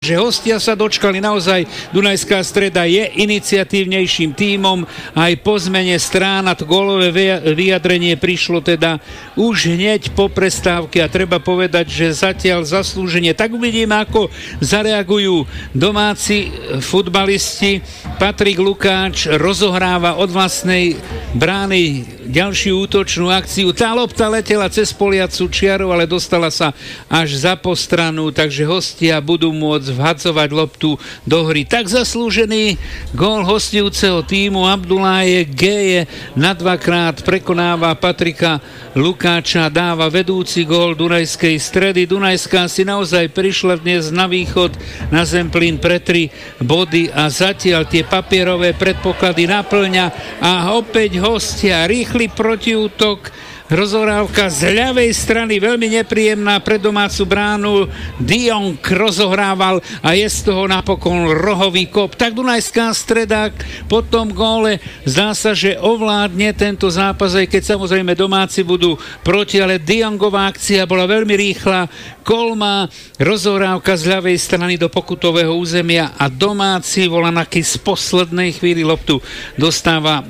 Takže hostia sa dočkali naozaj, Dunajská Streda je iniciatívnejším tímom, aj po zmene strán a to gólové vyjadrenie prišlo teda už hneď po prestávke a treba povedať, že zatiaľ zaslúženie. Tak uvidíme, ako zareagujú domáci futbalisti. Patrik Lukáč rozohráva od vlastnej brány ďalšiu útočnú akciu. Tá lopta letela cez poliacu čiaru, ale dostala sa až za postranu, takže hostia budú môcť vhadzovať loptu do hry. Tak zaslúžený gól hostujúceho tímu Abdullaje Geje na dvakrát prekonáva Patrika Lukáča, dáva vedúci gól Dunajskej Stredy. Dunajská si naozaj prišla dnes na východ na Zemplín pre 3 body a zatiaľ tie papierové predpoklady naplňa a opäť hostia, rýchly protiútok. Rozohrávka z ľavej strany, veľmi nepríjemná pre domácu bránu. Diong rozohrával a je z toho napokon rohový kop. Tak Dunajská Streda po tom góle zdá sa, že ovládne tento zápas, aj keď samozrejme domáci budú proti, ale Diongová akcia bola veľmi rýchla. Kolma, rozohrávka z ľavej strany do pokutového územia a domáci Volanaký z poslednej chvíli loptu dostáva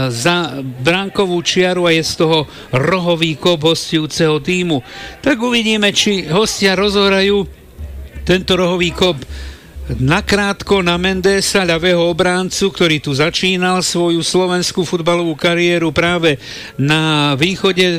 za bránkovú čiaru a je z toho rohový kop hostujúceho tímu. Tak uvidíme, či hostia rozohrajú tento rohový kop nakrátko na Mendesa, ľavého obráncu, ktorý tu začínal svoju slovenskú futbalovú kariéru práve na východe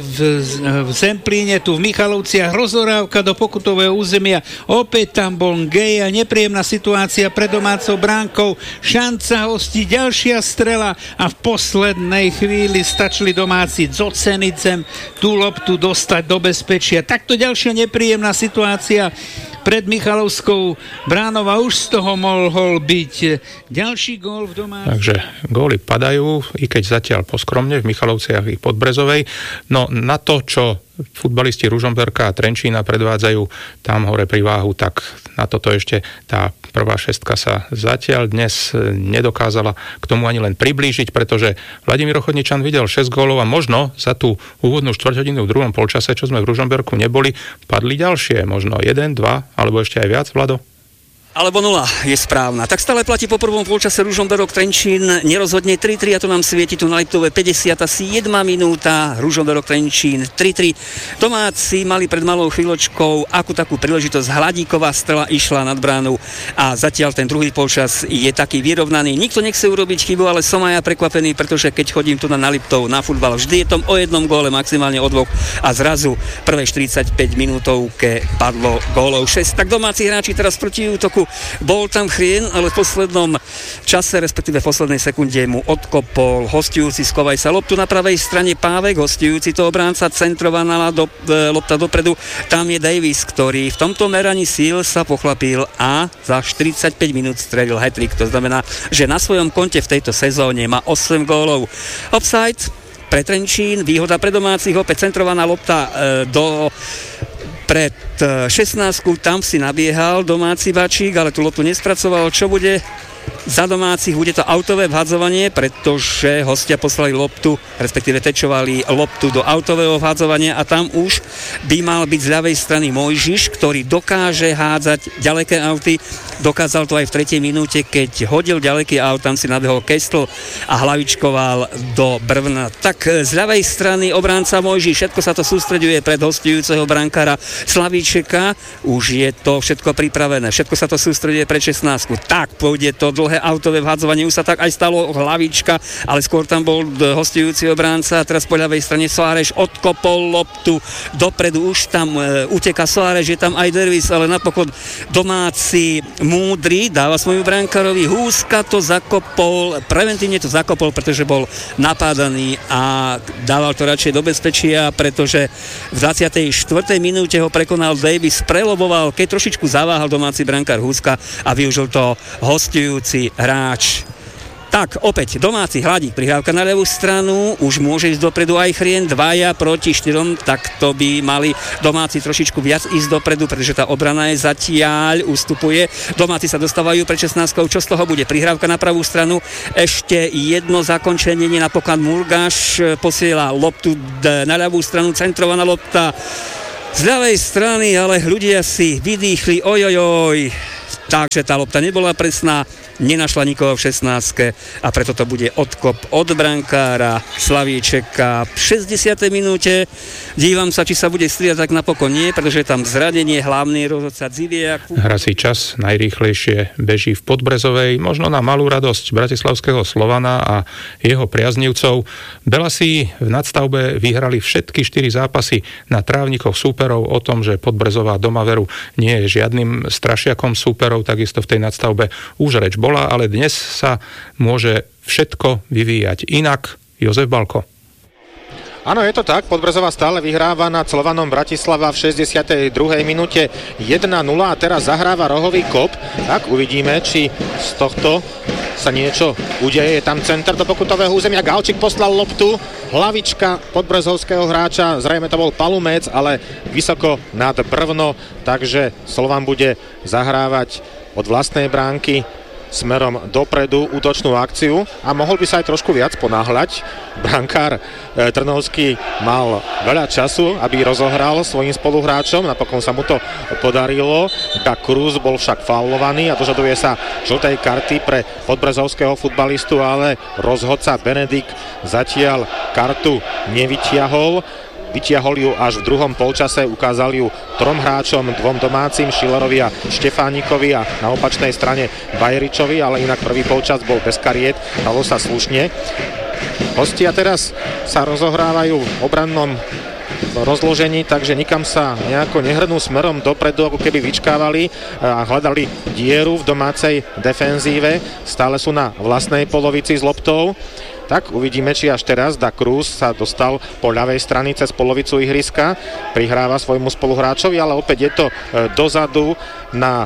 v Zemplíne, tu v Michalovciach. Rozohrávka do pokutového územia, opäť tam bol Geja, nepríjemná situácia pre domácou bránkou, šanca hosti, ďalšia strela a v poslednej chvíli stačili domáci doceniť zem, tú loptu dostať do bezpečia. Takto ďalšia nepríjemná situácia pred Michalovskou bránou a už z toho mohol byť ďalší gól v domácom. Takže góly padajú, i keď zatiaľ poskromne v Michalovciach i Podbrezovej. No na to, čo futbalisti Ružomberka a Trenčína predvádzajú tam hore pri váhu, tak na toto ešte tá prvá šestka sa zatiaľ dnes nedokázala k tomu ani len priblížiť, pretože Vladimír Ochodničan videl 6 gólov a možno za tú úvodnú štvrťhodinu v druhom polčase, čo sme v Ružomberku neboli, padli ďalšie, možno 1, 2 alebo ešte aj viac, Vlado? Alebo 0 je správna. Tak stále platí po prvom polčase Ružomberok Trenčín nerozhodne 3-3 a to nám svieti tu na Liptove 57. minúta, Ružomberok Trenčín 3-3. Domáci mali pred malou chvíľočkou akú takú príležitosť, Hladíková strela išla nad bránu a zatiaľ ten druhý polčas je taký vyrovnaný. Nikto nechce urobiť chybu, ale som aj ja prekvapený, pretože keď chodím tu na Liptov na futbal, vždy je to o jednom góle, maximálne o dvoch a zrazu prvé 45 minútovke padlo gólov 6. Tak domáci hráči teraz proti útoku. Bol tam Chrien, ale v poslednom čase, respektíve v poslednej sekunde mu odkopol hostujúci Skovaj sa loptu na pravej strane Pávek, hostujúci to obránca, centrovaná lopta dopredu. Tam je Davis, ktorý v tomto meraní síl sa pochlapil a za 45 minút strelil hat-trick. To znamená, že na svojom konte v tejto sezóne má 8 gólov. Offside pre Trenčín, výhoda pre domácich, opäť centrovaná lopta pred 16, tam si nabiehal domáci Bačík, ale tú loptu nespracoval. Čo bude za domácich? Bude to autové vhadzovanie, pretože hostia poslali loptu, respektíve tečovali loptu do autového vhadzovania a tam už by mal byť z ľavej strany Mojžiš, ktorý dokáže hádzať ďaleké auty. Dokázal to aj v 3. minúte, keď hodil ďaleký aut, tam si nabehol Kestl a hlavičkoval do brvna. Tak z ľavej strany obránca Mojžiš, všetko sa to sústreďuje pred hostujúceho brankára Slavíčeka. Už je to všetko pripravené, všetko sa to sústreďuje pred 16. Tak pôjde to dlhé autové vhadzovanie, už sa tak aj stalo, hlavička, ale skôr tam bol hostujúci obránca a teraz po ľavej strane Soares odkopol loptu dopredu, už tam uteká Soares, je tam aj Dervis, ale napokon domáci Múdry dáva svojmu brankárovi, Húska to zakopol, preventívne to zakopol, pretože bol napádaný a dával to radšej do bezpečia, pretože v 24. minúte ho prekonal Davis, preloboval, keď trošičku zaváhal domáci brankár Húska a využil to hostujúci hráč. Tak, opäť domáci Hladík, prihrávka na ľavú stranu, už môže ísť dopredu aj Chrien, 2 proti 4, tak to by mali domáci trošičku viac ísť dopredu, pretože tá obrana je zatiaľ, ustupuje. Domáci sa dostávajú pre 16, čo z toho bude? Prihrávka na pravú stranu, ešte jedno zakončenie, napokon Mulgáš posiela loptu na ľavú stranu, centrovaná lopta z ľavej strany, ale ľudia si vydýchli, ojojoj. takže tá lopta nebola presná, nenašla nikoho v 16 a preto to bude odkop od brankára Slavíčeka v 60. minúte. Dívam sa, či sa bude striedať, tak napokon nie, pretože tam zranenie, hlavný rozhodca Dziviak. Hrací čas najrýchlejšie beží v Podbrezovej, možno na malú radosť bratislavského Slovana a jeho priaznivcov. Belasi v nadstavbe vyhrali všetky 4 zápasy na trávnikoch súperov. O tom, že Podbrezová Domaveru nie je žiadnym strašiakom súperov, takisto v tej nadstavbe už reč bola, ale dnes sa môže všetko vyvíjať inak. Jozef Balko. Áno, je to tak. Podbrezová stále vyhráva nad Slovanom Bratislava v 62. minúte 1-0 a teraz zahráva rohový kop. Tak uvidíme, či z tohto sa niečo udeje. Je tam center do pokutového územia. Galčík poslal loptu. Hlavička podbrezovského hráča. Zrejme to bol Palumec, ale vysoko nad brvno. Takže Slovan bude zahrávať od vlastnej bránky smerom dopredu útočnú akciu a mohol by sa aj trošku viac ponáhľať. Brankár Trnovský mal veľa času, aby rozohral svojim spoluhráčom, napokon sa mu to podarilo. Cruz bol však faulovaný a dožaduje sa žltej karty pre podbrezovského futbalistu, ale rozhodca Benedikt zatiaľ kartu nevytiahol. Vytiahol ju až v druhom polčase, ukázal ju 3 hráčom, 2 domácim, Šilerovi a Štefánikovi a na opačnej strane Bajeričovi, ale inak prvý polčas bol bez kariet, dalo sa slušne. Hostia teraz sa rozohrávajú v obrannom rozložení, takže nikam sa nejako nehrnú smerom dopredu, ako keby vyčkávali a hľadali dieru v domácej defenzíve. Stále sú na vlastnej polovici s loptou. Tak uvidíme, či až teraz Cruz sa dostal po ľavej strany cez polovicu ihriska, prihráva svojmu spoluhráčovi, ale opäť je to dozadu na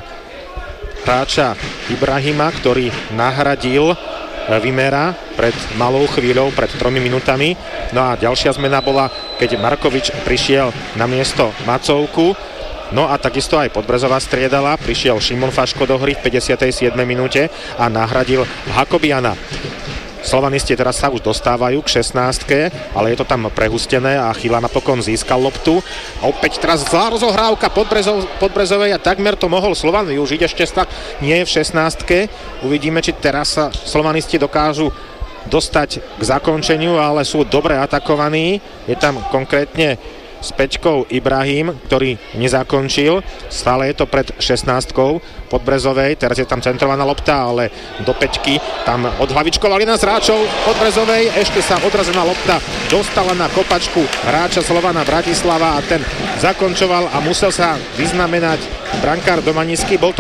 hráča Ibrahima, ktorý nahradil Vimera pred malou chvíľou, pred 3 minútami. No a ďalšia zmena bola, keď Markovič prišiel na miesto Macovku. No a takisto aj Podbrezová striedala, prišiel Šimon Faško do hry v 57. minúte a nahradil Hakobiana. Slovanisti teraz sa už dostávajú k 16, ale je to tam prehustené a Chyla napokon získal loptu. A opäť teraz zlá rozohrávka Podbrezovej a takmer to mohol Slovan využiť, ešte tak nie je v 16. Uvidíme, či teraz sa slovanisti dokážu dostať k zakončeniu, ale sú dobre atakovaní. Je tam konkrétne s Peťkou Ibrahim, ktorý nezakončil. Stále je to pred 16 Podbrezovej. Teraz je tam centrovaná lopta, ale do Peťky tam odhlavičkovali nás hráčov Podbrezovej. Ešte sa odrazená lopta dostala na kopačku hráča Slovana Bratislava a ten zakončoval a musel sa vyznamenať brankár Domanický. Bol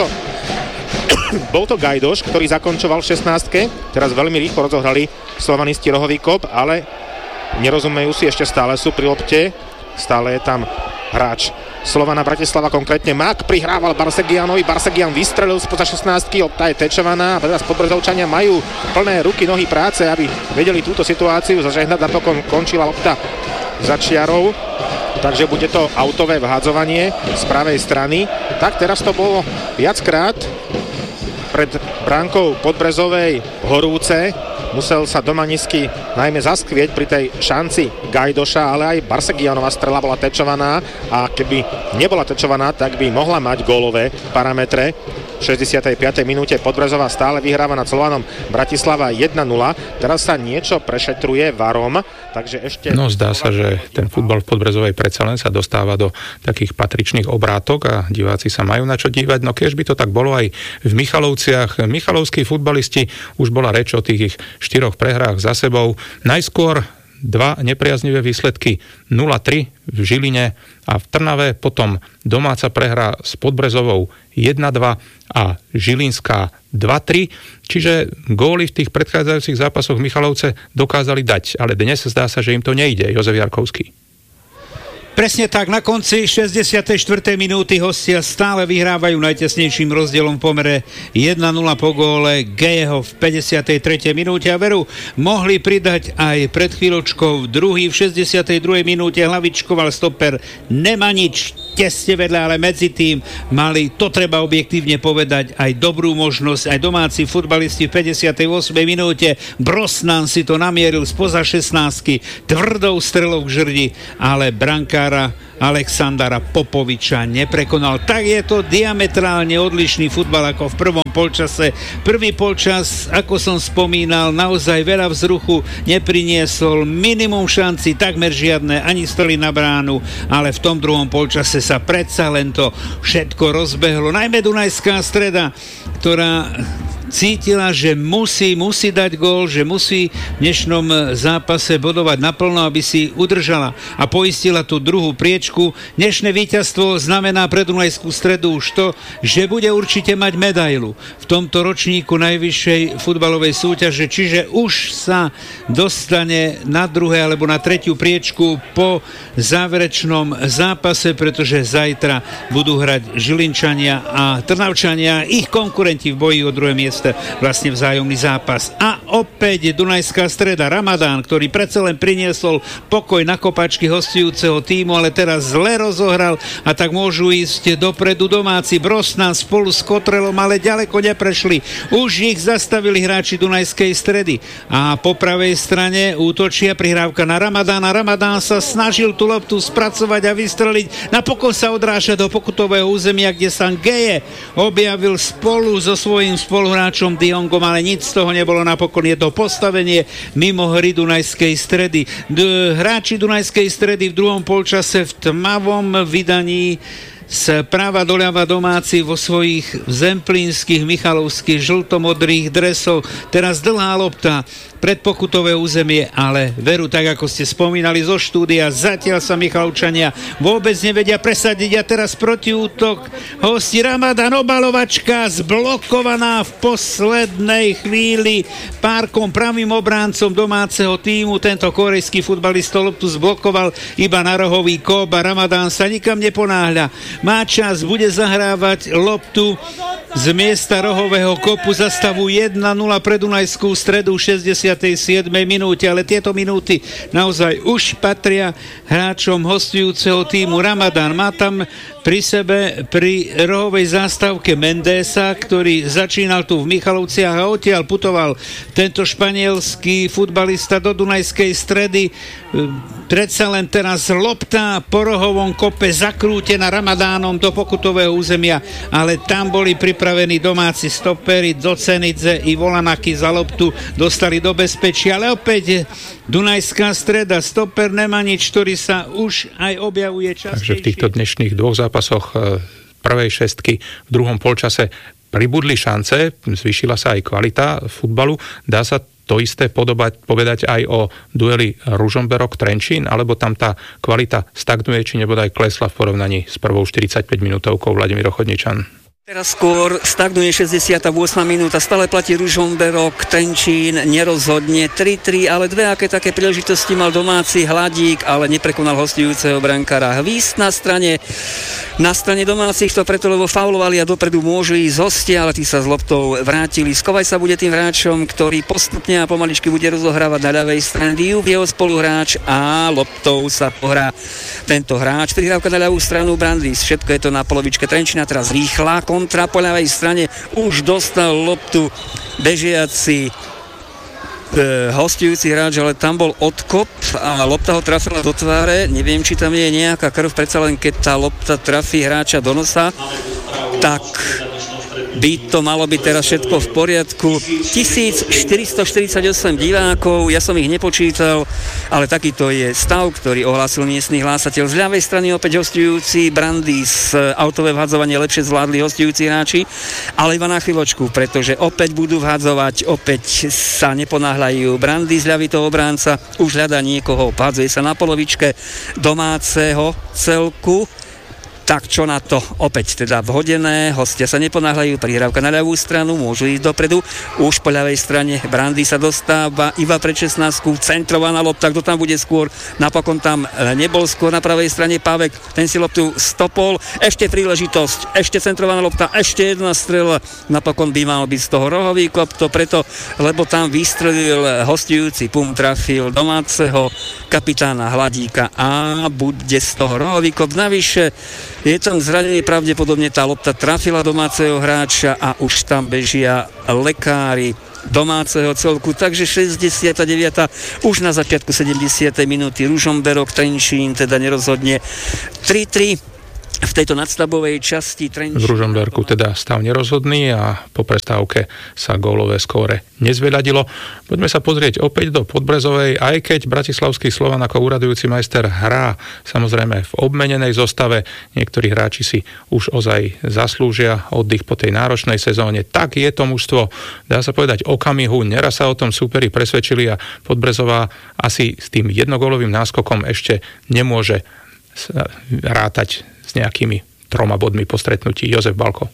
to Gajdoš, ktorý zakončoval v 16. Teraz veľmi rýchlo rozohrali slovanisti rohový kop, ale nerozumejú si, ešte stále sú pri lopte. Stále je tam hráč Slovana Bratislava, konkrétne Mak, prihrával Barsegianovi, Barsegian vystrelil spoza 16, lopta je tečovaná a teraz Podbrezovčania majú plné ruky, nohy práce, aby vedeli túto situáciu zažehnať. Napokon končila lopta za čiarou, takže bude to autové vhádzovanie z pravej strany. Tak teraz to bolo viackrát pred bránkou Podbrezovej horúce. Musel sa Domanický najmä zaskvieť pri tej šanci Gajdoša, ale aj Barsegianova strela bola tečovaná a keby nebola tečovaná, tak by mohla mať gólové parametre. V 65. minúte Podbrezová stále vyhráva nad Slovanom Bratislava 1-0. Teraz sa niečo prešetruje VARom, takže ešte... No zdá sa, že ten futbal v Podbrezovej predsa len sa dostáva do takých patričných obrátok a diváci sa majú na čo dívať. No keď by to tak bolo aj v Michalovciach. Michalovskí futbalisti, už bola reč o tých ich 4 prehrách za sebou. Najskôr 2 nepriaznivé výsledky 0-3 v Žiline a v Trnave, potom domáca prehra s Podbrezovou 1-2 a Žilinská 2-3. Čiže góly v tých predchádzajúcich zápasoch Michalovce dokázali dať, ale dnes zdá sa, že im to nejde. Jozef Jarkovský. Presne tak, na konci 64. minúty hostia stále vyhrávajú najtesnejším rozdielom v pomere 1-0 po góle Gejeho v 53. minúte a veru mohli pridať aj pred chvíľočkou druhý v 62. minúte hlavičkoval stoper Nemanič tesne vedľa, ale medzi tým mali, to treba objektívne povedať, aj dobrú možnosť, aj domáci futbalisti v 58. minúte. Brosnan si to namieril spoza 16 tvrdou strelou k žrdi, ale brankár Alexandra Popoviča neprekonal. Tak je to diametrálne odlišný futbal ako v prvom polčase. Prvý polčas, ako som spomínal, naozaj veľa vzruchu nepriniesol, minimum šanci, takmer žiadne, ani strely na bránu, ale v tom druhom polčase sa predsa len to všetko rozbehlo. Najmä Dunajská Streda, ktorá cítila, že musí dať gól, že musí v dnešnom zápase bodovať naplno, aby si udržala a poistila tú druhú priečku. Dnešné víťazstvo znamená pre Dunajskú Stredu už to, že bude určite mať medailu v tomto ročníku najvyššej futbalovej súťaže, čiže už sa dostane na druhé alebo na tretiu priečku po záverečnom zápase, pretože zajtra budú hrať Žilinčania a Trnavčania, ich konkurenti v boji o druhé miesto, vlastne vzájomný zápas. A opäť Dunajská Streda, Ramadán, ktorý predsa len priniesol pokoj na kopačky hostujúceho tímu, ale teraz zle rozohral a tak môžu ísť dopredu domáci. Brosnan spolu s Kotrelom, ale ďaleko neprešli. Už ich zastavili hráči Dunajskej Stredy. A po pravej strane útočia prihrávka na Ramadána. Ramadán sa snažil tú loptu spracovať a vystreliť. Napokon sa odráža do pokutového územia, kde sa Geje objavil spolu so svojím spoluhráčom Diongom, ale nič z toho nebolo. Napokon je to postavenie mimo hry Dunajskej Stredy. Hráči Dunajskej Stredy v druhom polčase v tmavom vydaní správa doľava domáci vo svojich zemplínskych, michalovských, žltomodrých dresov. Teraz dlhá lopta pred pokutové územie, ale veru, tak ako ste spomínali zo štúdia, zatiaľ sa Michalovčania vôbec nevedia presadiť a teraz protiútok hosti Ramadan, obalovačka zblokovaná v poslednej chvíli párkom pravým obráncom domáceho tímu. Tento korejský futbalista loptu zblokoval iba na rohový kób a Ramadan sa nikam neponáhľa. Má čas, bude zahrávať loptu z miesta rohového kopu za stavu 1-0 pre Dunajskú Stredu v 67. minúte, ale tieto minúty naozaj už patria hráčom hostujúceho tímu. Ramadan má tam pri sebe pri rohovej zástavke Mendesa, ktorý začínal tu v Michalovciach a odtiaľ putoval tento španielský futbalista do Dunajskej Stredy. Predsa len teraz lopta po rohovom kope zakrútená Ramadánom do pokutového územia, ale tam boli pripravení domáci stopery Docenidze i Volanaki za loptu, dostali do bezpečia, ale opäť Dunajská Streda, stoper Nemanič, ktorý sa už aj objavuje častejšie. Takže v týchto dnešných dvoch zápasoch prvej šestky v druhom polčase pribudli šance, zvýšila sa aj kvalita futbalu. Dá sa to isté povedať aj o dueli Ružomberok-Trenčín, alebo tam tá kvalita stagnuje, či nebodaj klesla v porovnaní s prvou 45 minútovkou Vladimír Chodničan? Teraz skôr stagnuje 68. minúta, stále platí Ružomberok, Trenčín nerozhodne 3-3, ale dve aké také príležitosti mal domáci Hladík, ale neprekonal hostujúceho brankára Hvist na strane domácich, to preto, lebo faulovali a dopredu môžu ísť hostia, ale tí sa s loptou vrátili. Skovaj sa bude tým hráčom, ktorý postupne a pomaličky bude rozohrávať na ľavej strane. Diuk, jeho spoluhráč, a loptou sa pohrá tento hráč. Prihrávka na ľavú stranu Brandis, všetko je to na polovičke Trenčína, teraz rýchla kontra po ľavej strane, už dostal loptu bežiaci hostujúci hráč, ale tam bol odkop a lopta ho trafila do tváre. Neviem, či tam je nejaká krv, predsa len keď tá lopta trafí hráča do nosa, tak by to malo byť teraz všetko v poriadku. 1448 divákov, ja som ich nepočítal, ale takýto je stav, ktorý ohlásil miestny hlásateľ. Z ľavej strany opäť hostujúci Brandis, autové vhadzovanie lepšie zvládli hostujúci hráči, ale iba na chvíľočku, pretože opäť budú vhadzovať, opäť sa neponáhľajú. Brandis, ľavý toho obránca, už hľadá niekoho, vhadzuje sa na polovičke domáceho celku. Tak čo na to? Opäť teda vhodené, hostia sa neponáhľajú, prihrávka na ľavú stranu, môžu ísť dopredu, už po ľavej strane Brandy sa dostáva iba pred 16, centrovaná lopta, kto tam bude skôr, napokon tam nebol skôr na pravej strane Pávek, ten si loptu stopol, ešte príležitosť, ešte centrovaná lopta, ešte jedna strela, napokon by mal byť z toho rohový kop, to preto, lebo tam vystrelil hostujúci pum, trafil domáceho kapitána Hladíka a bude z toho rohový kop. Navyše je tam zranenie, pravdepodobne tá lopta trafila domáceho hráča a už tam bežia lekári domáceho celku. Takže 69. už na začiatku 70. minúty Ružomberok, Trenčín teda nerozhodne 3-3. V tejto nadstavbovej časti Trenčín. V Ružomberku teda stav nerozhodný a po prestávke sa gólové skóre nezveľadilo. Poďme sa pozrieť opäť do Podbrezovej, aj keď bratislavský Slovan ako úradujúci majster hrá samozrejme v obmenenej zostave. Niektorí hráči si už ozaj zaslúžia oddych po tej náročnej sezóne. Tak je to mužstvo, dá sa povedať, okamihu. Neraz sa o tom súperi presvedčili a Podbrezová asi s tým jednogólovým náskokom ešte nemôže rátať s nejakými 3 bodmi po stretnutí. Jozef Balko.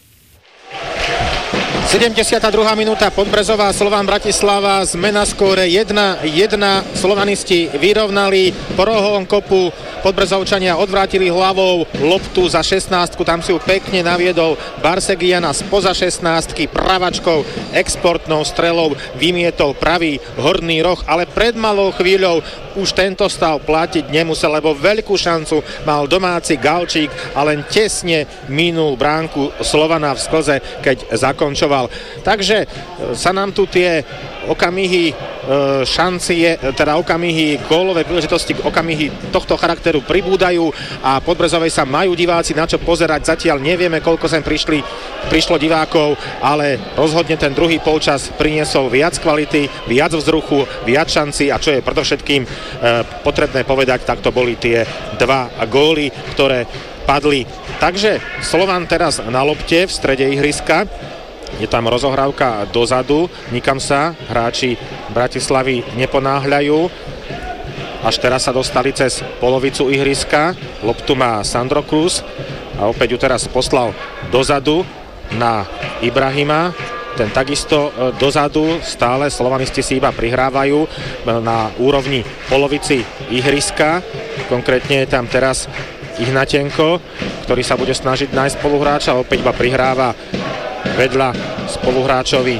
72. minúta, Podbrezová, Slovan Bratislava, zmena skóre 1-1, slovanisti vyrovnali po rohovom kopu, Podbrezovčania odvrátili hlavou loptu za 16, tam si ju pekne naviedol Barsegiana spoza 16, pravačkou, exportnou strelou vymietol pravý horný roh, ale pred malou chvíľou už tento stav platiť nemusel, lebo veľkú šancu mal domáci Galčík a len tesne minul bránku Slovana v sklze, keď zakončoval. Takže sa nám tu tie okamihy šancie, teda okamihy gólové príležitosti, okamihy tohto charakteru pribúdajú a Podbrezovej sa majú diváci na čo pozerať. Zatiaľ nevieme, koľko sem prišlo divákov, ale rozhodne ten druhý polčas priniesol viac kvality, viac vzruchu, viac šanci a čo je predovšetkým potrebné povedať, tak to boli tie 2 góly, ktoré padli. Takže Slovan teraz na lopte v strede ihriska. Je tam rozohrávka dozadu, nikam sa hráči Bratislavy neponáhľajú. Až teraz sa dostali cez polovicu ihriska. Loptu má Sandro Cruz a opäť ju teraz poslal dozadu na Ibrahima. Ten takisto dozadu, stále slovanisti si iba prihrávajú na úrovni polovici ihriska. Konkrétne je tam teraz Ignatenko, ktorý sa bude snažiť nájsť spoluhráča, opäť iba prihráva vedľa spoluhráčovi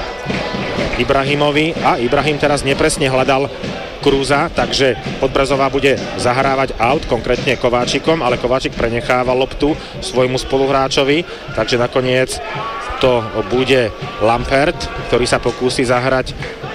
Ibrahimovi a Ibrahim teraz nepresne hľadal Krúza, takže Podbrezová bude zahrávať out, konkrétne Kováčikom, ale Kováčik prenecháva loptu svojmu spoluhráčovi, takže nakoniec to bude Lampert, ktorý sa pokúsi zahrať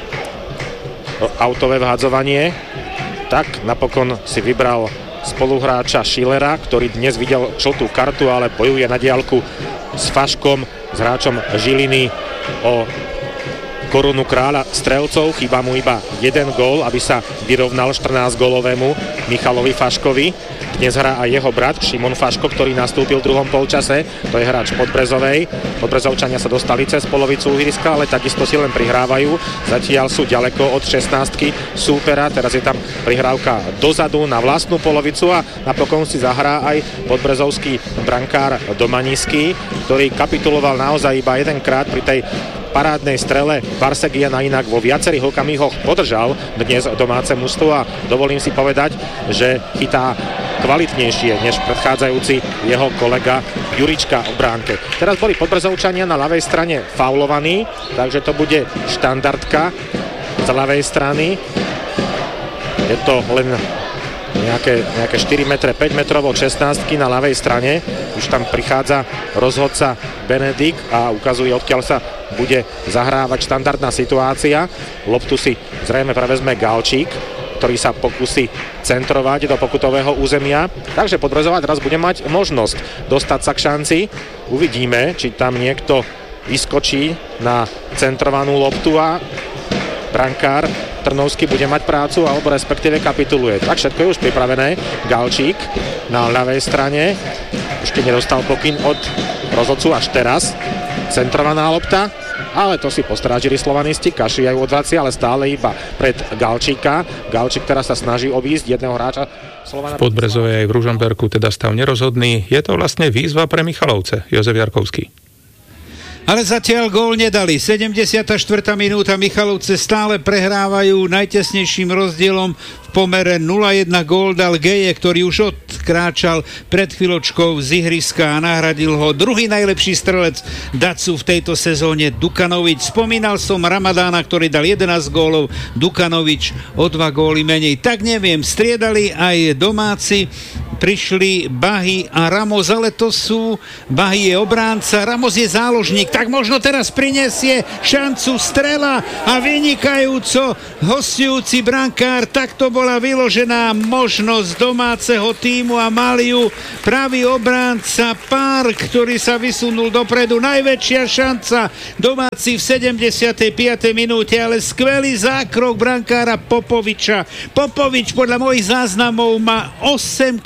autové vhadzovanie. Tak napokon si vybral spoluhráča Schillera, ktorý dnes videl žltú kartu, ale bojuje na diaľku s Faškom, s hráčom Žiliny o korunu kráľa strelcov. Chýba mu iba 1 gól, aby sa vyrovnal 14-gólovému Michalovi Faškovi. Dnes hrá aj jeho brat Šimon Faško, ktorý nastúpil v druhom polčase. To je hráč Podbrezovej. Podbrezovčania sa dostali cez polovicu ihriska, ale takisto si len prihrávajú. Zatiaľ sú ďaleko od 16-ky súpera. Teraz je tam prihrávka dozadu na vlastnú polovicu a napokon si zahrá aj podbrezovský brankár Domaniský, ktorý kapituloval naozaj iba jedenkrát pri tej parádnej strele Barsegiana, inak vo viacerých okamihoch podržal dnes domáce mužstvo a dovolím si povedať, že chytá kvalitnejšie než predchádzajúci jeho kolega Jurička v bránke. Teraz boli Podbrezovčania na ľavej strane faulovaní, takže to bude štandardka z ľavej strany. Je to len nejaké 4 metre, 5 metrov od 16-ky na ľavej strane. Už tam prichádza rozhodca Benedikt a ukazuje, odkiaľ sa bude zahrávať štandardná situácia. Loptu si zrejme prevezme Galčík, ktorý sa pokúsi centrovať do pokutového územia. Takže Podbrezová teraz bude mať možnosť dostať sa k šanci. Uvidíme, či tam niekto vyskočí na centrovanú loptu a brankár Trnovský bude mať prácu alebo respektíve kapituluje. Tak všetko je už pripravené. Galčík na ľavej strane. Ešte nedostal pokyn od rozhodcu až teraz. Centrovaná lopta, ale to si postrážili slovanisti, kašľajú odvracia, ale stále iba pred Galčíka. Galčík teraz sa snaží obísť jedného hráča Slovana. V Podbrezovej aj v Ružomberku teda stav nerozhodný. Je to vlastne výzva pre Michalovce. Jozef Jarkovský. Ale zatiaľ gól nedali. 74. minúta, Michalovce stále prehrávajú najtesnejším rozdielom. V pomere 0-1 gól dal Geje, ktorý už odkráčal pred chvíľočkou z ihriska a nahradil ho druhý najlepší strelec Dacu v tejto sezóne Dukanovič. Spomínal som Ramadána, ktorý dal 11 gólov, Dukanovič o 2 góly menej. Tak neviem, striedali aj domáci. prišli Bahy a Ramos, ale to sú, Bahy je obránca, Ramos je záložník, tak možno teraz prinesie šancu strela a vynikajúco hostujúci brankár, takto bola vyložená možnosť domáceho tímu a mali ju pravý obránca Park, ktorý sa vysunul dopredu, najväčšia šanca domáci v 75. minúte, ale skvelý zákrok brankára Popoviča. Popovič podľa mojich záznamov má 8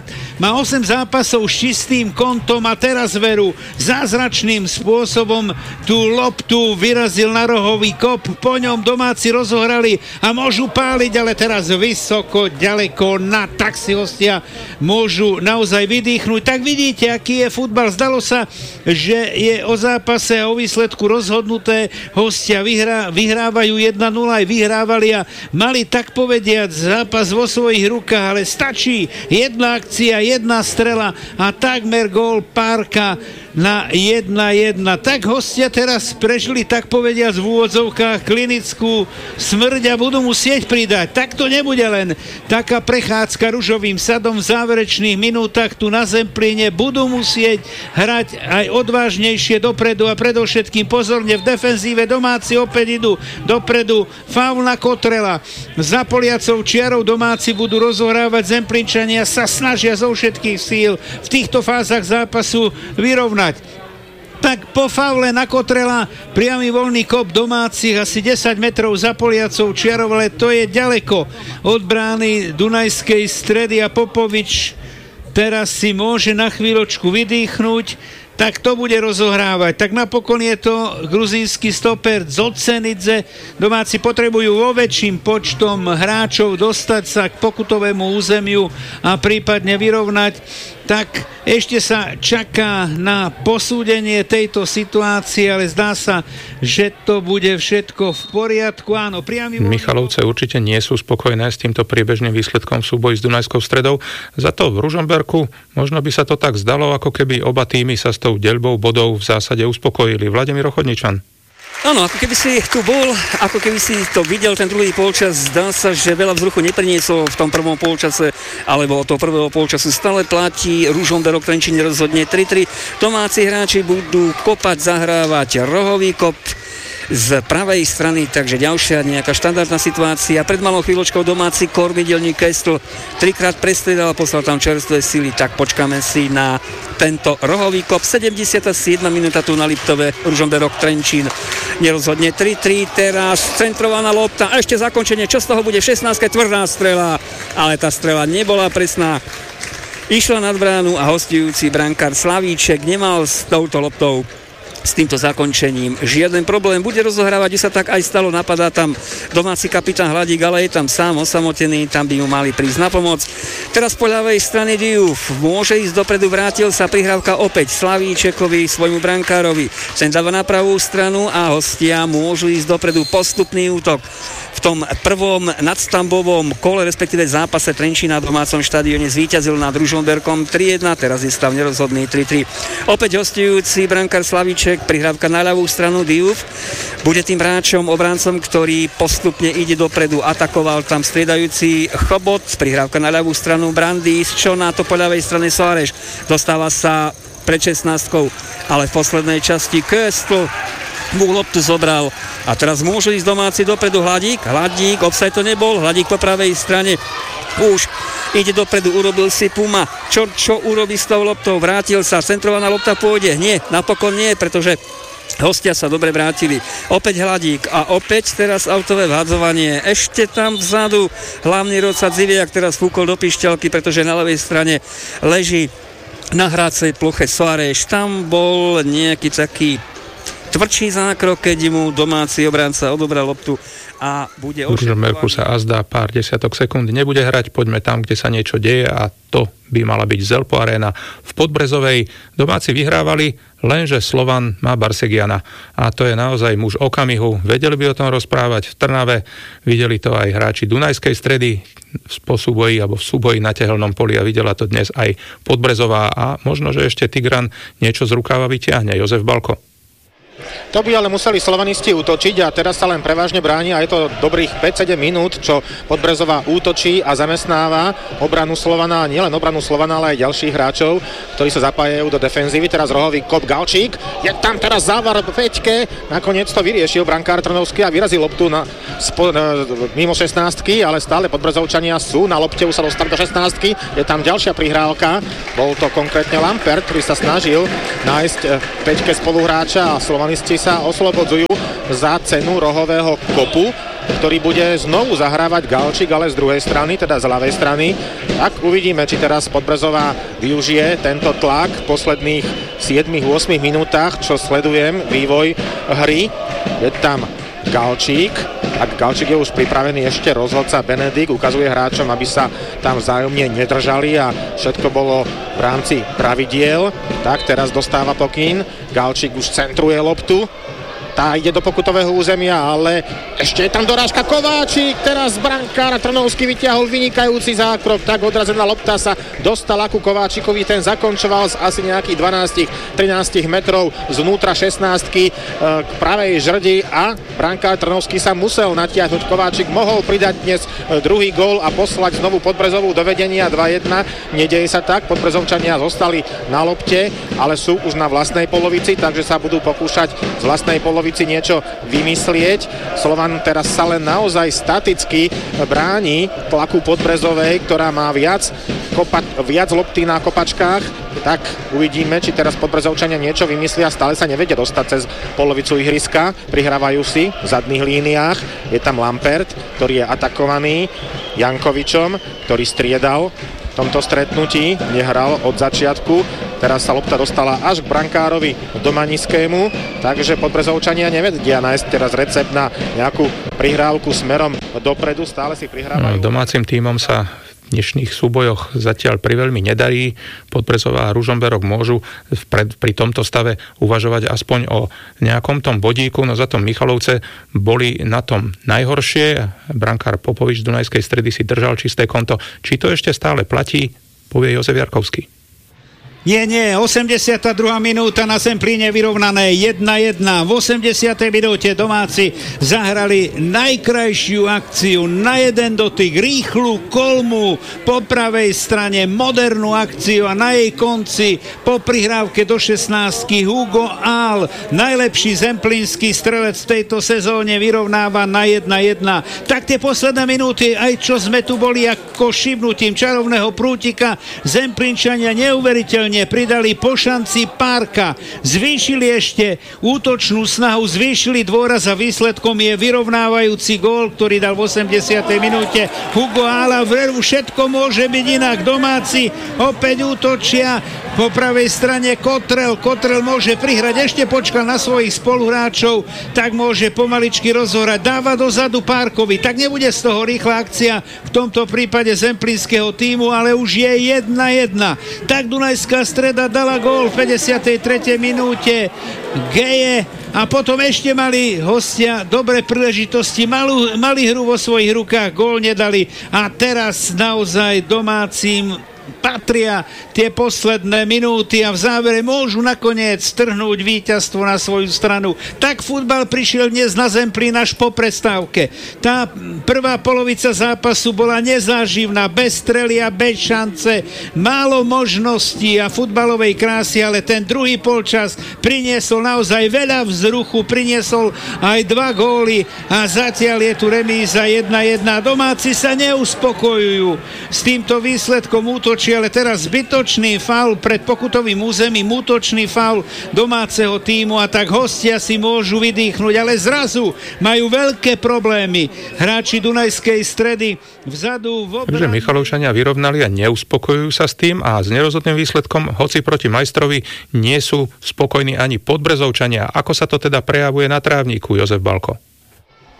zápasov s čistým kontom a teraz veru zázračným spôsobom tú loptu vyrazil na rohový kop, po ňom domáci rozohrali a môžu páliť, ale teraz vysoko, ďaleko na taxi hostia môžu naozaj vydýchnuť. Tak vidíte, aký je futbal. Zdalo sa, že je o zápase a o výsledku rozhodnuté. Hostia vyhrávajú 1-0, aj vyhrávali a mali tak povediať zápas vo svojich rukách, ale stačí jedna akcia, jedna strela a takmer gól Parka na 1-1. Tak hostia teraz prežili, tak povediať v úvodzovkách, klinickú smrť a budú musieť pridať. Tak to nebude len taká prechádzka ružovým sadom v záverečných minútach tu na Zemplíne. Budú musieť hrať aj odvážnejšie dopredu a predovšetkým pozorne v defenzíve. Domáci opäť idú dopredu. Faul na Kotrela. Za poliacou čiarou domáci budú rozohrávať, Zemplínčania sa snažia zo všetkých síl v týchto fázach zápasu vyrovnať. Tak po faule na Kotrela priamy voľný kop domácich asi 10 metrov za poliacou čiarou, ale to je ďaleko od brány Dunajskej Stredy a Popovič teraz si môže na chvíľočku vydýchnuť, tak to bude rozohrávať. Tak napokon je to gruzínsky stoper Dzocenidze. Domáci potrebujú vo väčším počtom hráčov dostať sa k pokutovému územiu a prípadne vyrovnať. Tak ešte sa čaká na posúdenie tejto situácie, ale zdá sa, že to bude všetko v poriadku. Áno, Michalovce určite nie sú spokojné s týmto priebežným výsledkom v súboji s Dunajskou Stredou. Za to v Ružomberku možno by sa to tak zdalo, ako keby oba týmy sa s tou deľbou bodov v zásade uspokojili. Vladimír Ochodničan. Áno, ako keby si tu bol, ako keby si to videl ten druhý polčas, zdá sa, že veľa vzruchu nepriniesol v tom prvom polčase, alebo od toho prvého polčasu stále platí, Ružomberok Trenčín rozhodne 3-3, domáci hráči budú kopať, zahrávať rohový kop z pravej strany, takže ďalšia nejaká štandardná situácia. Pred malou chvíľočkou domáci kormidelník Kestl trikrát prestriedal a poslal tam čerstvé sily, tak počkáme si na tento rohový kop. 77. minúta tu na Liptove, Ružomberok Trenčín nerozhodne 3-3, teraz centrovaná lopta a ešte zakončenie, čo z toho bude v 16. tvrdá strela, ale tá strela nebola presná. Išla nad bránu a hostujúci brankár Slavíček nemal s touto loptou, s týmto zakončením žiaden problém. Bude rozohrávať, že sa tak aj stalo, napadá tam domáci kapitán Hladík, ale je tam sám osamotený, tam by mu mali prísť na pomoc. Teraz po ľavej strane Diouf môže ísť dopredu, vrátil sa prihrávka opäť Slavíčekovi, svojmu brankárovi. Ten dáva na pravú stranu a hostia môžu ísť dopredu, postupný útok. V tom prvom nadstambovom kole, respektíve zápase Trenčína na domácom štadióne zvíťazil nad Ružomberkom 3-1, teraz je stav nerozhodný 3-3. Opäť hostujúci brankár Slavíček, prihrávka na ľavú stranu Diouf bude tým hráčom, obrancom, ktorý postupne ide dopredu, atakoval tam striedajúci Chobot, prihrávka na ľavú stranu Brandis, čo na to po ľavej strane Soares, dostáva sa pred 16, ale v poslednej časti Kestl mu loptu zobral a teraz môžu ísť domáci dopredu. Hladík, offside to nebol, Hladík po pravej strane už ide dopredu, urobil si Puma, čo urobí s tou loptou, vrátil sa, centrovaná lopta pôjde, nie, napokon nie, pretože hostia sa dobre vrátili. Opäť Hladík a opäť teraz autové vhadzovanie. Ešte tam vzadu hlavný rodca Ziviak teraz fúkol do pišťalky, pretože na ľavej strane leží na hrácej ploche Soares. Tam bol nejaký taký tvrdší zákrok, keď mu domáci obranca odobral loptu a bude Ružomberku sa azdá pár desiatok sekúnd nebude hrať, poďme tam, kde sa niečo deje a to by mala byť Zelpo Arena v Podbrezovej. Domáci vyhrávali, lenže Slovan má Barsegiana a to je naozaj muž okamihu. Vedeli by o tom rozprávať v Trnave, videli to aj hráči Dunajskej Stredy v súboji na tehelnom poli a videla to dnes aj Podbrezová a možno, že ešte Tigran niečo z rukáva vyťahne. Jozef Balko. To by ale museli slovanisti útočiť a teraz sa len prevažne bráni a je to dobrých 5-7 minút, čo Podbrezová útočí a zamestnáva obranu Slovana, nielen obranu Slovana, ale aj ďalších hráčov, ktorí sa zapájajú do defenzívy. Teraz rohový kop Galčík, je tam teraz závar v Peťke, nakoniec to vyriešil brankár Trnovský a vyrazil loptu mimo 16-ky, ale stále Podbrezovčania sú na lopte, už sa dostali do 16-ky, je tam ďalšia prihrávka, bol to konkrétne Lampert, ktorý sa snažil nájsť Peťke spoluhráča a slovanisti sa oslobodzujú za cenu rohového kopu, ktorý bude znovu zahrávať Galčík, ale z druhej strany, teda z ľavej strany. Tak uvidíme, či teraz Podbrezová využije tento tlak v posledných 7-8 minútach, čo sledujem vývoj hry. Je tam Galčík, ak Galčík je už pripravený, ešte rozhodca Benedikt ukazuje hráčom, aby sa tam vzájomne nedržali a všetko bolo v rámci pravidiel. Tak teraz dostáva pokyn, Galčík už centruje loptu, tá ide do pokutového územia, ale ešte je tam dorážka Kováčik, teraz brankár Trnovský vyťahol vynikajúci zákrok, tak odrazená lopta sa dostala ku Kováčikovi, ten zakončoval z asi nejakých 12-13 metrov znútra 16-ky k pravej žrdi a brankár Trnovský sa musel natiahnuť. Kováčik mohol pridať dnes druhý gól a poslať znovu Podbrezovú do vedenia 2-1. Nedeje sa tak, Podbrezovčania zostali na lopte, ale sú už na vlastnej polovici, takže sa budú pokúšať z vlastnej polovici niečo vymyslieť. Slovan teraz sa len naozaj staticky bráni tlaku Podbrezovej, ktorá má viac lopty na kopačkách. Tak uvidíme, či teraz Podbrezovčania niečo vymyslia. Stále sa nevedia dostať cez polovicu ihriska. Prihrávajú si v zadných líniách. Je tam Lampert, ktorý je atakovaný Jankovičom, ktorý striedal v tomto stretnutí, nehral od začiatku. Teraz sa lopta dostala až k brankárovi Domaniskému, takže Podbrezovčania nevedia nájsť teraz recept na nejakú prihrávku smerom dopredu, stále si prihrávajú. Domácim tímom sa v dnešných súbojoch zatiaľ priveľmi nedarí. Podbrezová a Ružomberok môžu pri tomto stave uvažovať aspoň o nejakom tom bodíku, no za to Michalovce boli na tom najhoršie. Brankár Popovič z Dunajskej Stredy si držal čisté konto. Či to ešte stále platí, povie Jozef Jarkovský. Nie, 82. minúta na Zemplíne vyrovnané 1-1. V 80. minúte domáci zahrali najkrajšiu akciu na jeden dotyk, rýchlu kolmu po pravej strane, modernú akciu a na jej konci po prihrávke do 16 Hugo Áhl, najlepší zemplínsky strelec v tejto sezóne, vyrovnáva na 1-1. Tak tie posledné minúty, aj čo sme tu boli ako šibnutím čarovného prútika, Zemplínčania neuveriteľne pridali po šanci Párka, zvýšili ešte útočnú snahu, zvýšili dôraz a výsledkom je vyrovnávajúci gól, ktorý dal v 80. minúte Hugo Ála. Všetko môže byť inak. Domáci opäť útočia po pravej strane Kotrel môže prihrať, ešte počkal na svojich spoluhráčov, tak môže pomaličky rozhorať, dáva dozadu Párkovi, tak nebude z toho rýchla akcia v tomto prípade zemplínskeho tímu, ale už je 1-1. Tak Dunajská Streda dala gól v 53. minúte Geje a potom ešte mali hostia dobré príležitosti, mali hru vo svojich rukách, gól nedali a teraz naozaj domácim patria tie posledné minúty a v závere môžu nakoniec strhnúť víťazstvo na svoju stranu. Tak futbal prišiel dnes na Zemplín až po prestávke. Tá prvá polovica zápasu bola nezáživná, bez strely a bez šance, málo možností a futbalovej krásy, ale ten druhý polčas priniesol naozaj veľa vzruchu, priniesol aj 2 góly a zatiaľ je tu remíza 1-1. Domáci sa neuspokojujú s týmto výsledkom, útočí, ale teraz zbytočný faul pred pokutovým územím, útočný faul domáceho tímu a tak hostia si môžu vydýchnuť, ale zrazu majú veľké problémy hráči Dunajskej Stredy vzadu v obrane. Takže Michalovčania vyrovnali a neuspokojujú sa s tým a s nerozhodným výsledkom, hoci proti majstrovi, nie sú spokojní ani Podbrezovčania. Ako sa to teda prejavuje na trávniku, Jozef Balko?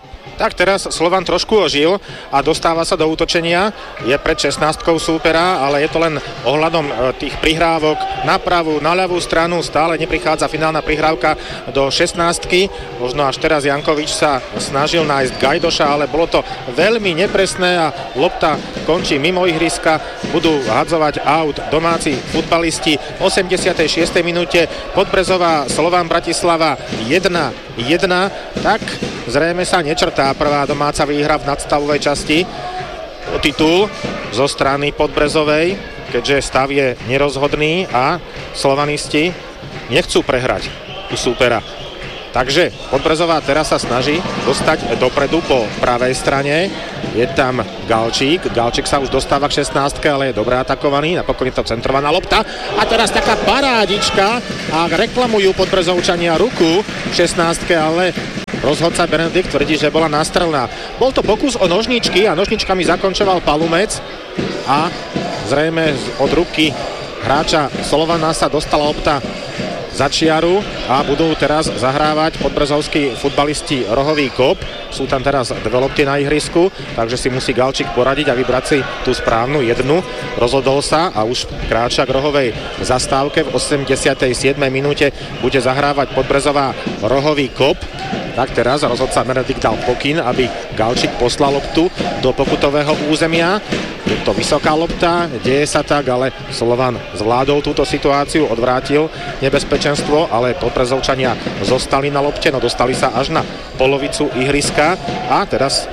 Tak teraz Slovan trošku ožil a dostáva sa do útočenia. Je pred 16-kou súpera, ale je to len ohľadom tých prihrávok na pravú, na ľavú stranu. Stále neprichádza finálna prihrávka do 16-ky. Možno až teraz Jankovič sa snažil nájsť Gajdoša, ale bolo to veľmi nepresné a lopta končí mimo ihriska. Budú hadzovať aut domáci futbalisti. V 86. minúte Podbrezová Slovan Bratislava 1-1. Tak zrejme sa nečrtá prvá domáca výhra v nadstavovej časti o titul zo strany Podbrezovej, keďže stav je nerozhodný a slovanisti nechcú prehrať u súpera. Takže Podbrezová teraz sa snaží dostať dopredu po pravej strane. Je tam Galčík. Galčík sa už dostáva k 16, ale je dobre atakovaný. Napokon je to centrovaná lopta. A teraz taká parádička a reklamujú Podbrezovčania ruku v 16, ale rozhodca Benedikt tvrdí, že bola nástrelná. Bol to pokus o nožničky a nožničkami zakončoval Palumec a zrejme od ruky hráča Slovana sa dostala lopta za čiaru a budú teraz zahrávať podbrezovskí futbalisti rohový kop. Sú tam teraz dve lopty na ihrisku, takže si musí Galčík poradiť a vybrať si tú správnu jednu. Rozhodol sa a už kráča k rohovej zastávke. V 87. minúte bude zahrávať Podbrezová rohový kop. Tak teraz rozhodca Benedikt dal pokyn, aby Galčík poslal loptu do pokutového územia. Je to vysoká lopta, deje sa tak, ale Slovan zvládol túto situáciu, odvrátil nebezpečenstvo, ale Podbrezovčania zostali na lopte, no dostali sa až na polovicu ihriska a teraz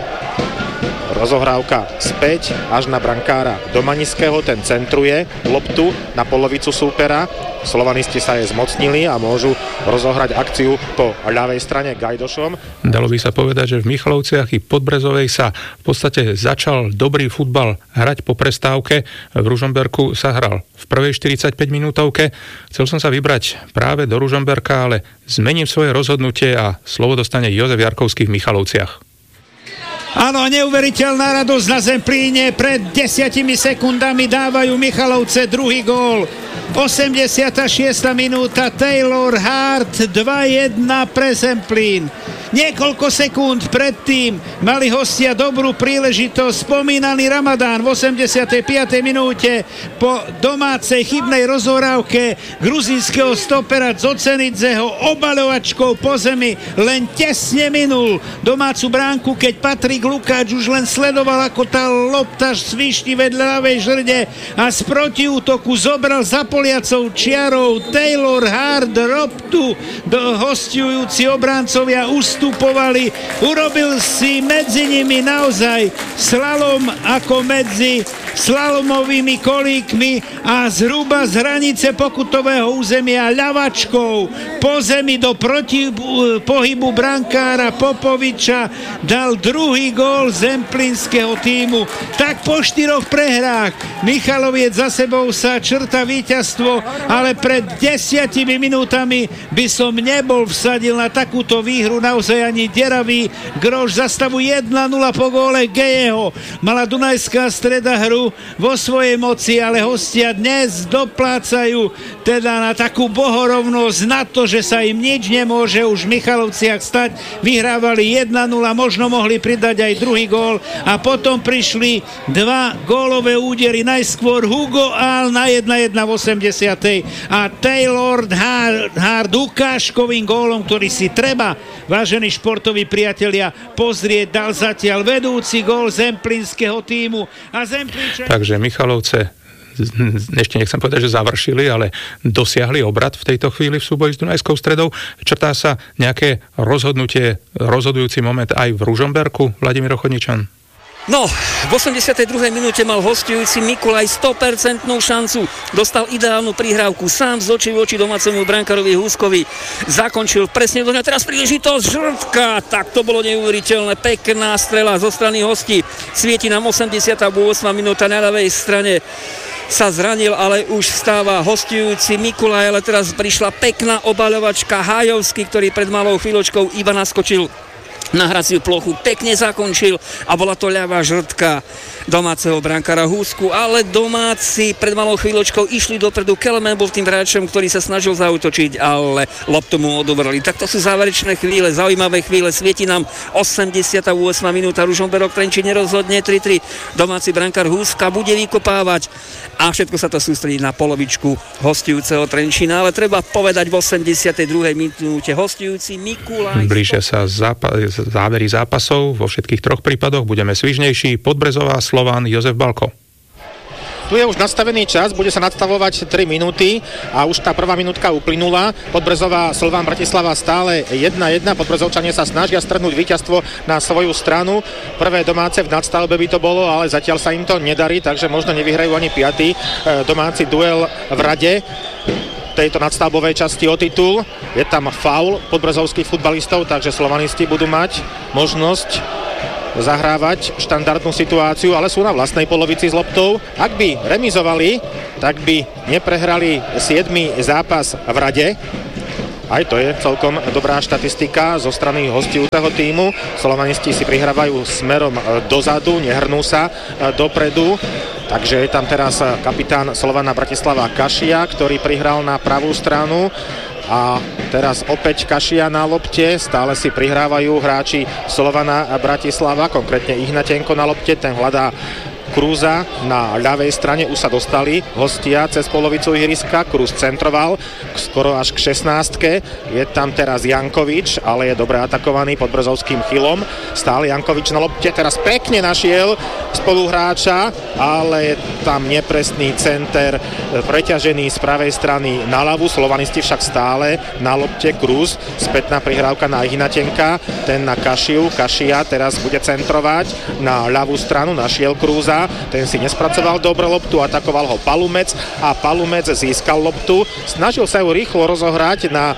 rozohrávka späť až na brankára Domaniského, ten centruje loptu na polovicu súpera. Slovanisti sa jej zmocnili a môžu rozohrať akciu po ľavej strane Gajdošom. Dalo by sa povedať, že v Michalovciach i Podbrezovej sa v podstate začal dobrý futbal hrať po prestávke. V Ružomberku sa hral v prvej 45 minútovke. Chcel som sa vybrať práve do Ružomberka, ale zmením svoje rozhodnutie a slovo dostane Jozef Jarkovský v Michalovciach. Áno, neuveriteľná radosť na Zemplíne. Pred 10 sekundami dávajú Michalovce druhý gól. 86. minúta, Taylor Hart 2-1 pre Zemplín. Niekoľko sekúnd predtým mali hostia dobrú príležitosť. Spomínaný Ramadán v 85. minúte po domácej chybnej rozohrávke gruzínskeho stopera Dzocenidzeho obaľovačkou po zemi len tesne minul domácu bránku, keď Patrik Lukáč už len sledoval, ako tá lopta svišti vedľa ľavej žrde a z protiútoku zobral za poliacou čiarou Taylor Hart loptu. Hostujúci obrancovia ustupovali, urobil si medzi nimi naozaj slalom ako medzi slalomovými kolíkmi a zhruba z hranice pokutového územia ľavačkou po zemi do pohybu brankára Popoviča dal druhý gól zemplínskeho tímu. Tak po 4 prehrách Michaloviec za sebou sa črta víťazstvo, ale pred 10 minútami by som nebol vsadil na takúto výhru naozaj ani deravý groš. Za stavu 1-0 po góle Gejeho mala Dunajská Streda hru vo svojej moci, ale hostia dnes doplácajú teda na takú bohorovnosť, na to, že sa im nič nemôže už v Michalovciach stať. Vyhrávali 1-0, možno mohli pridať aj druhý gól a potom prišli dva gólové údery. Najskôr Hugo Al na 1-1 v 80. a Taylor Hart ukážkovým gólom, ktorý si treba, vážení športoví priatelia, pozrieť, dal zatiaľ vedúci gól zemplínskeho tímu. A Takže Michalovce ešte nechcem povedať, že završili, ale dosiahli obrat v tejto chvíli v súboji s Dunajskou Stredou. Črtá sa nejaké rozhodujúci moment aj v Ružomberku, Vladimír Ochotničan? No, v 82. minúte mal hostujúci Mikulaj 100% šancu. Dostal ideálnu prihrávku sám z očí v oči domácemu brankárovi Húskovi. Zakončil presne do ňa. Teraz príležitosť žrtvka. Tak to bolo neuveriteľné. Pekná strela zo strany hostí. Svieti nám 88. minúta na ľavej strane. Sa zranil, ale už vstáva hostujúci Mikulaj, ale teraz prišla pekná obaľovačka. Hájovský, ktorý pred malou chvíľočkou iba naskočil na hraciu plochu pekne zakončil a bola to ľavá žrtka domáceho brankára Húsku, ale domáci pred malou chvíľočkou išli dopredu. Kelemen bol tým hráčom, ktorý sa snažil zaútočiť, ale loptu mu odobrali. Tak to sú záverečné chvíle, zaujímavé chvíle. Svieti nám 88. minúta, Ružomberok Trenčín nerozhodne 3-3. Domáci brankár Húska bude vykopávať a všetko sa to sústredí na polovičku hostujúceho Trenčína, ale treba povedať v 82. minúte hostujúci Mikulaj. Blížia sa závery zápasov vo všetkých troch prípadoch. Budeme svižnejší. Podbrezová, Slovan, Jozef Balko. Tu je už nastavený čas, bude sa nadstavovať 3 minúty a už tá prvá minútka uplynula. Podbrezová, Slovan Bratislava stále 1-1. Podbrezovčania sa snažia strhnúť víťazstvo na svoju stranu. Prvé domáce v nadstavbe by to bolo, ale zatiaľ sa im to nedarí, takže možno nevyhrajú ani 5. domáci duel v rade tejto nadstavbovej časti o titul. Je tam faul podbrezovských futbalistov, takže slovanisti budú mať možnosť zahrávať štandardnú situáciu, ale sú na vlastnej polovici s loptou. Ak by remizovali, tak by neprehrali 7. zápas v rade. Aj to je celkom dobrá štatistika zo strany hostujúceho tímu. Slovanisti si prihrávajú smerom dozadu, nehrnú sa dopredu. Takže je tam teraz kapitán Slovana Bratislava Kašia, ktorý prihral na pravú stranu. A teraz opäť Kašia na lopte, stále si prihrávajú hráči Slovana Bratislava, konkrétne Ihnatenko na lopte, ten hľadá Krúza na ľavej strane, už sa dostali hostia cez polovicu ihriska, Krúz centroval skoro až k 16-ke, je tam teraz Jankovič, ale je dobre atakovaný podbrezovským chylom, stále Jankovič na lopte, teraz pekne našiel spoluhráča, ale je tam nepresný center preťažený z pravej strany na ľavu, slovanisti však stále na lopte, Krúz, spätná prihrávka na Ihnatenka, ten na Kašiu, Kašia teraz bude centrovať na ľavú stranu, našiel Krúza, ten si nespracoval dobre loptu, atakoval ho Palumec a Palumec získal loptu, snažil sa ju rýchlo rozohrať na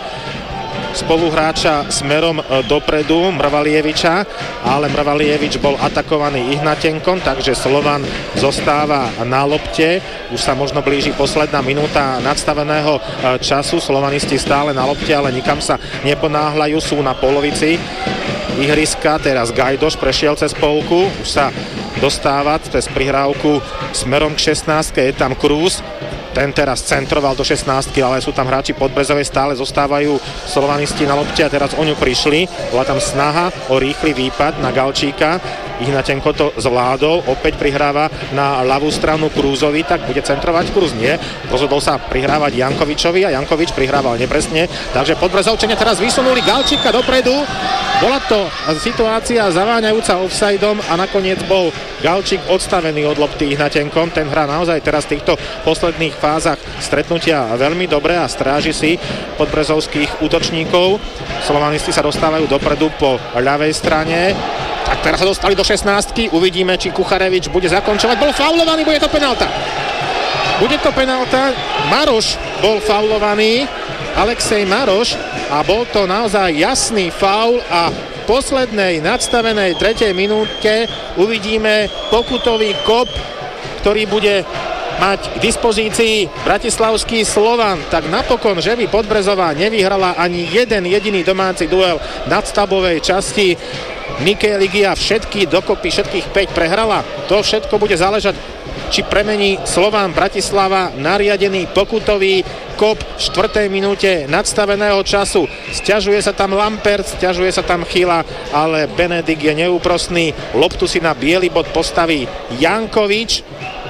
spoluhráča smerom dopredu Mrvalieviča, ale Mrvalievič bol atakovaný Ihnatenkom, takže Slovan zostáva na lopte. Už sa možno blíži posledná minúta nadstaveného času, slovanisti stále na lopte, ale nikam sa neponáhľajú, sú na polovici ihriska, teraz Gajdoš prešiel cez polku, už sa dostáva cez prihrávku smerom k 16-ke, je tam Krúz, ten teraz centroval do 16-ky, ale sú tam hráči Podbrezovej, stále zostávajú slovanisti na lopte a teraz o ňu prišli, bola tam snaha o rýchly výpad na Galčíka, Ihnatenko to zvládol, opäť prihráva na ľavú stranu Krúzovi, tak bude centrovať Krúz, nie, rozhodol sa prihrávať Jankovičovi a Jankovič prihrával nepresne, takže Podbrezovčania teraz vysunuli Galčíka dopredu, bola to situácia zaváňajúca offsideom a nakoniec bol Galčík odstavený od lopty Ihnatenkom, ten hrá naozaj teraz v týchto posledných fázach stretnutia veľmi dobre a stráži si podbrezovských útočníkov. Slovanisti sa dostávajú dopredu po ľavej strane. Tak teraz sa dostali do 16-ky. Uvidíme, či Kucharevič bude zakončovať. Bol faulovaný, bude to penálta. Bude to penálta. Maroš bol faulovaný. Alexej Maroš. A bol to naozaj jasný faul a v poslednej nadstavenej 3. minúte uvidíme pokutový kop, ktorý bude mať k dispozícii bratislavský Slovan, tak napokon, že by Podbrezová nevyhrala ani jeden jediný domáci duel nadstavbovej časti Nike Ligia, všetky dokopy, všetkých 5 prehrala. To všetko bude záležať, či premení Slovan Bratislava nariadený pokutový kop v 4. minúte nadstaveného času. Sťažuje sa tam Lampert, sťažuje sa tam Chyla, ale Benedikt je neúprosný. Loptu si na biely bod postaví Jankovič.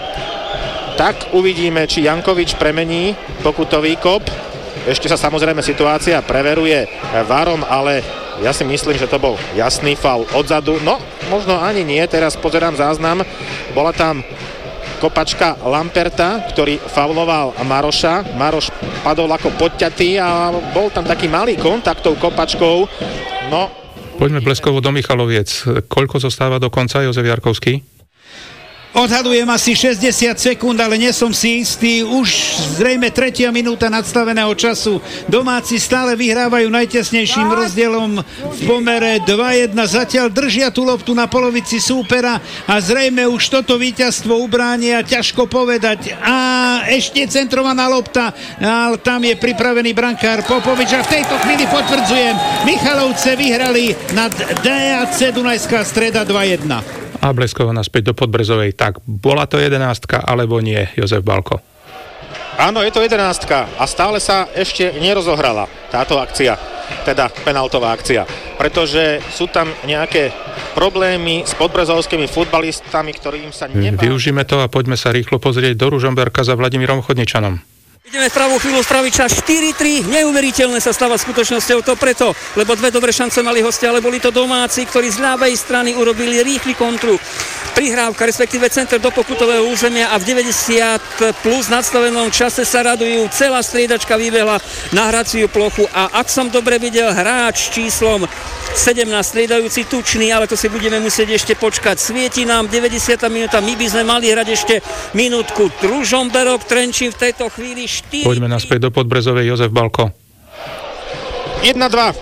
Tak uvidíme, či Jankovič premení pokutový kop. Ešte sa samozrejme situácia preveruje VARom, ale ja si myslím, že to bol jasný faul odzadu. No, možno ani nie, teraz pozerám záznam. Bola tam kopačka Lamperta, ktorý fauloval Maroša. Maroš padol ako podťatý a bol tam taký malý kontakt tou kopačkou. No. Poďme bleskovo do Michaloviec. Koľko zostáva do konca, Jozef Jarkovský? Odhadujem asi 60 sekúnd, ale nie som si istý. Už zrejme 3. minúta nadstaveného času. Domáci stále vyhrávajú najtesnejším rozdielom v pomere 2-1. Zatiaľ držia tú loptu na polovici súpera a zrejme už toto víťazstvo ubránia. Ťažko povedať. A ešte centrovaná lopta, ale tam je pripravený brankár Popovič a v tejto chvíli potvrdzujem, Michalovce vyhrali nad DAC Dunajská Streda 2-1. A blesková naspäť do Podbrezovej. Tak, bola to 11 alebo nie, Jozef Balko? Áno, je to 11 a stále sa ešte nerozohrala táto akcia, teda penaltová akcia, pretože sú tam nejaké problémy s podbrezovskými futbalistami, ktorým sa nepáči. Využíme to a poďme sa rýchlo pozrieť do Ružomberka za Vladimírom Chodničanom. Ideme v pravú chvíľu, v pravý čas 4-3, neuveriteľné sa stáva skutočnosťou, to preto, lebo dve dobré šance mali hostia, ale boli to domáci, ktorí z ľavej strany urobili rýchly kontru. Prihrávka, respektíve center do pokutového územia a v 90 plus nadstavenom čase sa radujú. Celá striedačka vybehla na hraciu plochu a ak som dobre videl, hráč číslom 17 striedajúci Tučný, ale to si budeme musieť ešte počkať. Svieti nám 90. minúta, my by sme mali hrať ešte minútku. Ružomberok, Trenčín v tejto chvíli 4. Poďme naspäť do Podbrezovej, Jozef Balko. 1-2.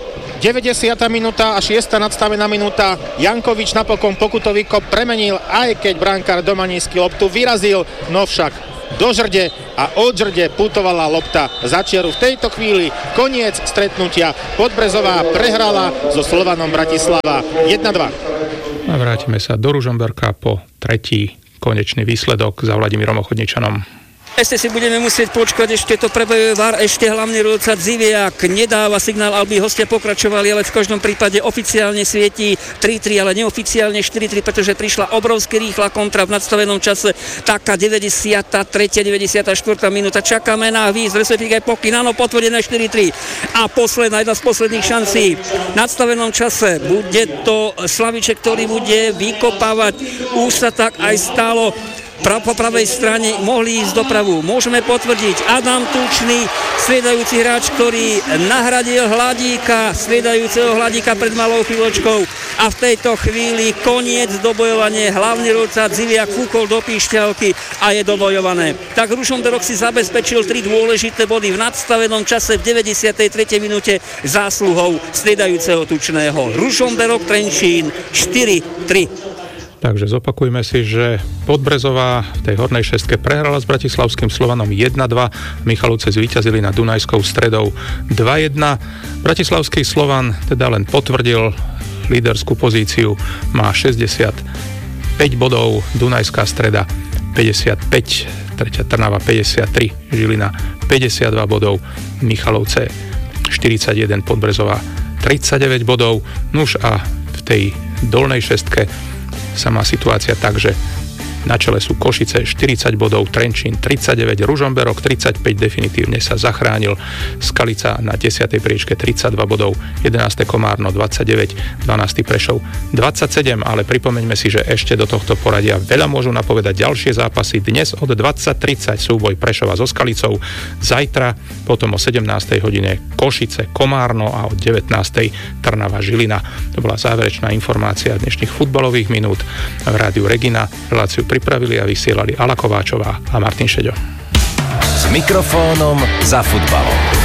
90. minúta a 6. nadstavená minúta. Jankovič napokon pokutový kop premenil, aj keď brankár Domanísky loptu vyrazil, no však do žrde a od žrde putovala lopta za čiaru. V tejto chvíli koniec stretnutia. Podbrezová prehrala so Slovanom Bratislava 1-2. A vrátime sa do Ružomberka po tretí konečný výsledok za Vladimírom Chodničanom. Ešte si budeme musieť počkať, ešte to prebehuje VAR, ešte hlavný rozhodca Ziviak nedáva signál, aby hostia pokračovali, ale v každom prípade oficiálne svietí 3-3, ale neoficiálne 4-3, pretože prišla obrovsky rýchla kontra v nadstavenom čase, taká 93. 94. minúta, čakáme na výjsť, respektíve aj pokyn, áno, potvrdené 4-3 a posledná, jedna z posledných šancí v nadstavenom čase, bude to Slaviček, ktorý bude vykopávať, už sa tak aj stalo. Po pravej strane mohli ísť dopravu. Môžeme potvrdiť Adam Tučný, striedajúci hráč, ktorý nahradil striedajúceho Hladíka pred malou chvíľočkou. A v tejto chvíli koniec dobojovanie. Hlavný rozhodca Ziviak fúkol do píšťalky a je dobojované. Tak Ružomberok si zabezpečil 3 dôležité body v nadstavenom čase v 93. minúte zásluhou striedajúceho Tučného. Ružomberok Trenčín 4-3. Takže zopakujme si, že Podbrezová v tej hornej šestke prehrala s bratislavským Slovanom 1-2, Michalovce zvíťazili nad Dunajskou Stredou 2-1. Bratislavský Slovan teda len potvrdil líderskú pozíciu, má 65 bodov, Dunajská Streda 55, tretia Trnava 53, Žilina 52 bodov, Michalovce 41, Podbrezová 39 bodov. Nuž a v tej dolnej šestke sa má situácia tak, že na čele sú Košice 40 bodov, Trenčín 39, Ružomberok 35, definitívne sa zachránil, Skalica na 10. priečke 32 bodov, 11. Komárno 29, 12. Prešov 27, ale pripomeňme si, že ešte do tohto poradia veľa môžu napovedať ďalšie zápasy. Dnes od 20:30 súboj Prešova so Skalicou, zajtra potom o 17. hodine Košice, Komárno a o 19. Trnava, Žilina. To bola záverečná informácia dnešných futbalových minút v rádiu Regina. Reláciu pripravili a vysielali Ala Kováčová a Martin Šeďo. S mikrofónom za futbalom.